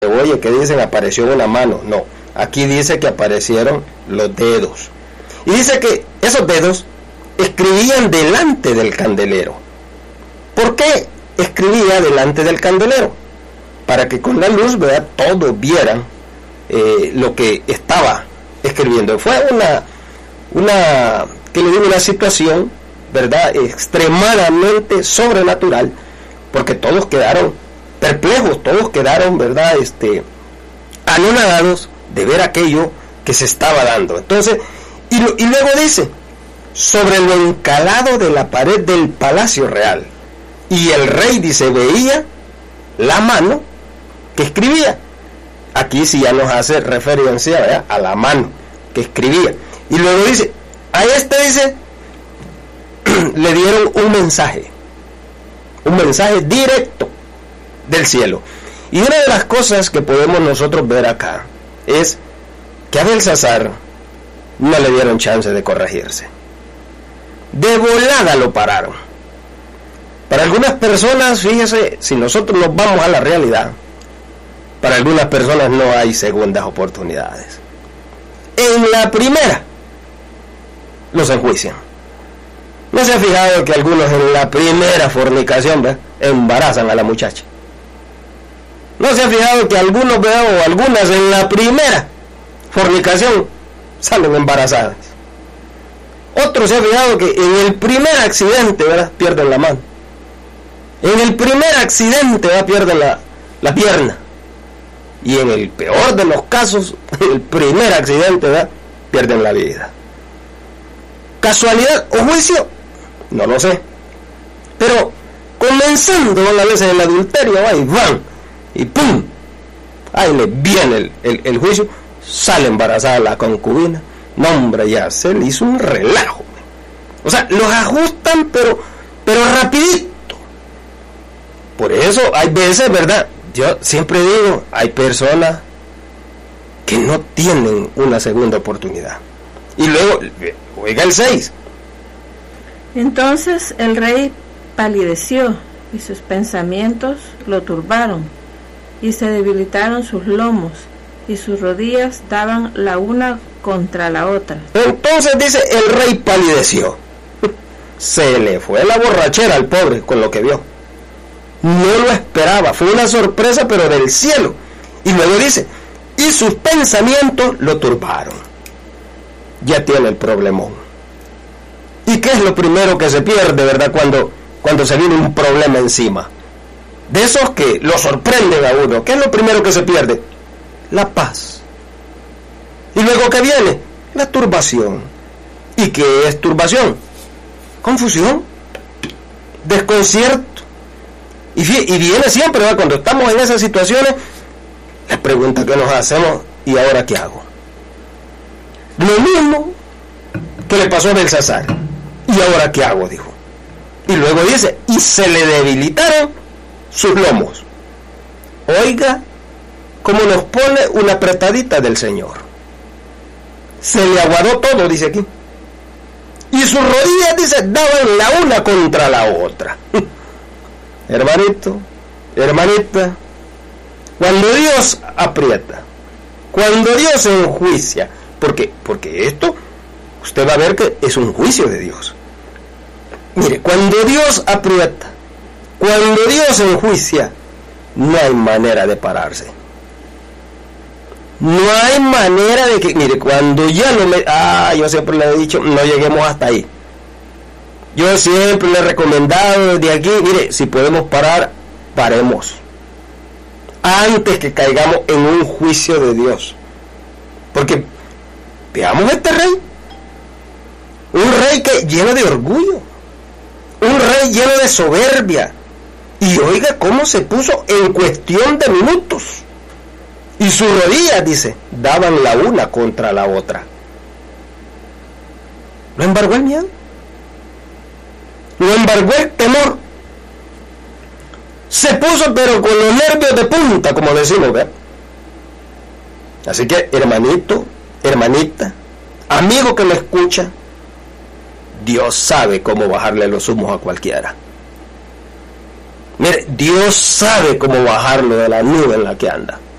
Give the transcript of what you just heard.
pero oye, ¿qué dicen? Apareció una mano. No, aquí dice que aparecieron los dedos. Y dice que esos dedos escribían delante del candelero. ¿Por qué escribía delante del candelero? Para que con la luz, ¿verdad?, todos vieran lo que estaba escribiendo. Fue una situación, ¿verdad?, extremadamente sobrenatural, porque todos quedaron perplejos, todos quedaron, ¿verdad?, anonadados de ver aquello que se estaba dando. Entonces, y luego dice, sobre lo encalado de la pared del palacio real, y el rey, dice, veía la mano que escribía. Aquí sí ya nos hace referencia, ¿verdad?, a la mano que escribía. Y luego dice, a dice, le dieron un mensaje directo del cielo. Y una de las cosas que podemos nosotros ver acá es que a Belsasar no le dieron chance de corregirse. De volada lo pararon. Para algunas personas, fíjese, si nosotros nos vamos a la realidad, para algunas personas no hay segundas oportunidades. En la primera los enjuician. ¿No se ha fijado que algunos en la primera fornicación, ¿ve?, embarazan a la muchacha? ¿No se ha fijado que algunos, o algunas en la primera fornicación salen embarazadas? Otros se ha fijado que en el primer accidente, ¿verdad?, pierden la mano. En el primer accidente, ¿verdad?, pierden la pierna. Y en el peor de los casos, en el primer accidente, ¿verdad?, pierden la vida. ¿Casualidad o juicio? No lo sé. Pero comenzando a veces el adulterio, ahí van, y ¡pum!, ahí le viene el juicio, sale embarazada la concubina. No, hombre, ya se le hizo un relajo. O sea, los ajustan, pero rapidito. Por eso hay veces, ¿verdad?, yo siempre digo, hay personas que no tienen una segunda oportunidad. Y luego, oiga el 6. Entonces el rey palideció, y sus pensamientos lo turbaron, y se debilitaron sus lomos, y sus rodillas daban la una contra la otra. Entonces dice, el rey palideció. Se le fue la borrachera al pobre con lo que vio. No lo esperaba, fue una sorpresa, pero del cielo. Y luego dice, y sus pensamientos lo turbaron. Ya tiene el problemón. ¿Y qué es lo primero que se pierde, verdad, cuando se viene un problema encima? De esos que lo sorprenden a uno. ¿Qué es lo primero que se pierde? La paz. Y luego, ¿qué viene? La turbación. ¿Y qué es turbación? Confusión, desconcierto. Y viene siempre, ¿verdad?, cuando estamos en esas situaciones, la pregunta que nos hacemos, ¿y ahora qué hago? Lo mismo que le pasó a Belsasar. ¿Y ahora qué hago?, dijo. Y luego dice, y se le debilitaron sus lomos. Oiga cómo nos pone una apretadita del Señor. Se le aguadó todo, dice aquí. Y sus rodillas, dice, daban la una contra la otra. Hermanito, hermanita, cuando Dios aprieta, cuando Dios enjuicia, porque esto, usted va a ver que es un juicio de Dios. Mire, cuando Dios aprieta, cuando Dios enjuicia, no hay manera de pararse. No hay manera de que, mire, cuando ya yo siempre le he dicho, no lleguemos hasta ahí. Yo siempre le he recomendado desde aquí, mire, si podemos parar, paremos. Antes que caigamos en un juicio de Dios. Porque, veamos este rey. Un rey que lleno de orgullo. Un rey lleno de soberbia. Y oiga cómo se puso en cuestión de minutos. Y sus rodillas, dice, daban la una contra la otra. ¿Lo embargó el miedo? Lo embargó el temor. Se puso pero con los nervios de punta, como decimos, ¿verdad? Así que, hermanito, hermanita, amigo que me escucha, Dios sabe cómo bajarle los humos a cualquiera. Mire, Dios sabe cómo bajarlo de la nube en la que anda.